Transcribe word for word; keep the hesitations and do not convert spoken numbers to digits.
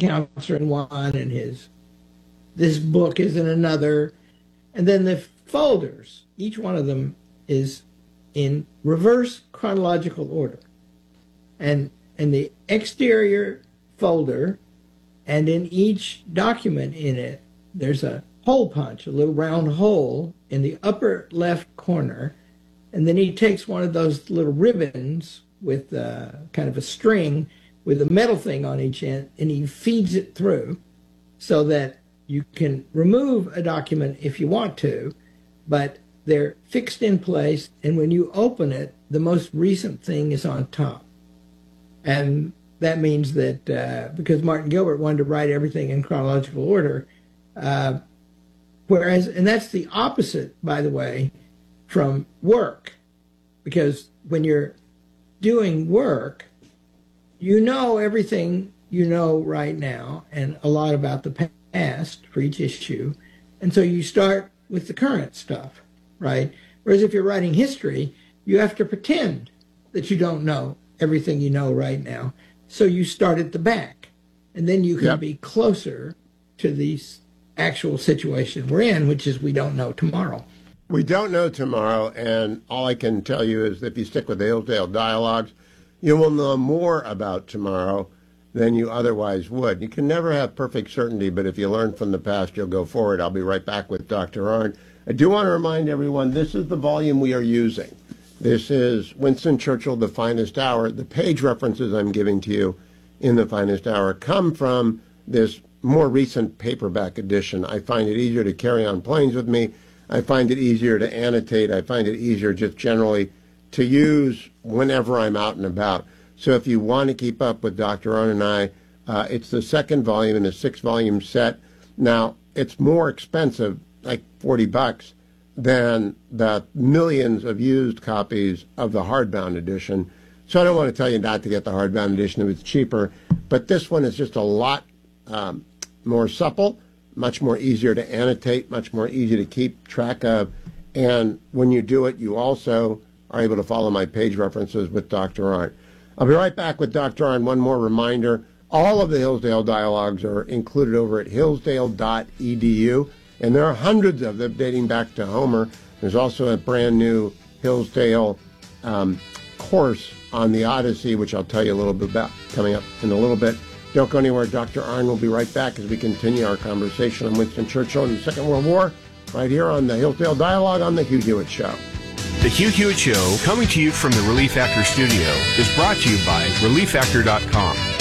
accounts are in one and his this book is in another. And then the folders, each one of them is in reverse chronological order. And in the exterior folder and in each document in it, there's a hole punch, a little round hole in the upper left corner. And then he takes one of those little ribbons with uh, kind of a string with a metal thing on each end, and he feeds it through so that you can remove a document if you want to, but they're fixed in place, and when you open it, the most recent thing is on top. And that means that uh, because Martin Gilbert wanted to write everything in chronological order, uh, whereas, and that's the opposite, by the way, from work, because when you're doing work, you know everything you know right now and a lot about the past for each issue. And so you start with the current stuff, right? Whereas if you're writing history, you have to pretend that you don't know everything you know right now. So you start at the back, and then you can yep. be closer to the actual situation we're in, which is we don't know tomorrow. We don't know tomorrow, and all I can tell you is that if you stick with the Hillsdale Dialogues, you will know more about tomorrow than you otherwise would. You can never have perfect certainty, but if you learn from the past, you'll go forward. I'll be right back with Doctor Arnn. I do want to remind everyone, this is the volume we are using. This is Winston Churchill, The Finest Hour. The page references I'm giving to you in The Finest Hour come from this more recent paperback edition. I find it easier to carry on planes with me. I find it easier to annotate. I find it easier just generally to use whenever I'm out and about. So if you want to keep up with Doctor Arnn and I, uh, it's the second volume in a six-volume set. Now, it's more expensive, like forty bucks, than the millions of used copies of the hardbound edition. So I don't want to tell you not to get the hardbound edition if it's cheaper, but this one is just a lot um, more supple, much more easier to annotate, much more easy to keep track of. And when you do it, you also are able to follow my page references with Doctor Arnn. I'll be right back with Doctor Arnn. One more reminder, all of the Hillsdale Dialogues are included over at hillsdale dot e d u, and there are hundreds of them dating back to Homer. There's also a brand new Hillsdale um, course on the Odyssey, which I'll tell you a little bit about coming up in a little bit. Don't go anywhere. Doctor Arnn will be right back as we continue our conversation on Winston Churchill and the Second World War right here on the Hillsdale Dialogue on The Hugh Hewitt Show. The Hugh Hewitt Show, coming to you from the Relief Factor studio, is brought to you by relief factor dot com.